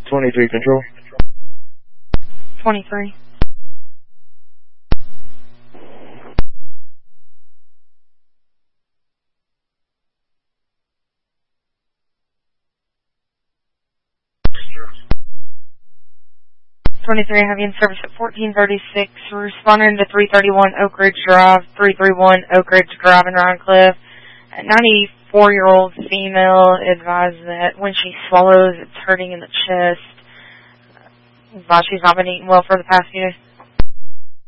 23 control. 23. I have you in service at 1436. We're responding to 331 Oak Ridge Drive, 331 Oak Ridge Drive in Rhine Cliff. A 94-year-old female advised that when she swallows, it's hurting in the chest. Advised she's not been eating well for the past few days.